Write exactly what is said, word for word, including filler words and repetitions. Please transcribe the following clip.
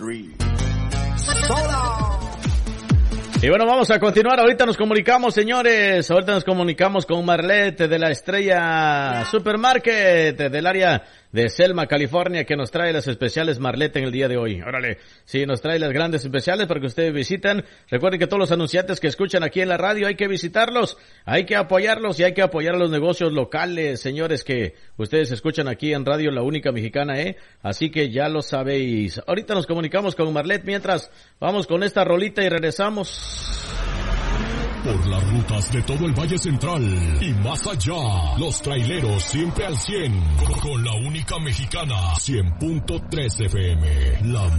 three. Sola. Y bueno, vamos a continuar. Ahorita nos comunicamos, señores. Ahorita nos comunicamos con Marlette de la Estrella Supermarket del área de Selma, California, que nos trae las especiales Marlette en el día de hoy. Órale, sí, nos trae las grandes especiales para que ustedes visiten. Recuerden que todos los anunciantes que escuchan aquí en la radio hay que visitarlos, hay que apoyarlos y hay que apoyar a los negocios locales, señores, que ustedes escuchan aquí en Radio La Única Mexicana, ¿eh? Así que ya lo sabéis. Ahorita nos comunicamos con Marlette, mientras vamos con esta rolita y regresamos. Por las rutas de todo el Valle Central y más allá, los traileros siempre al cien, con la Única Mexicana, cien punto tres F M, la